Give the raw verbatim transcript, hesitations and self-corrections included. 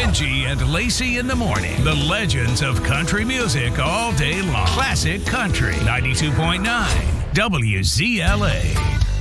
Benji and Lacey in the morning. The legends of country music all day long. Classic Country ninety-two point nine W Z L A.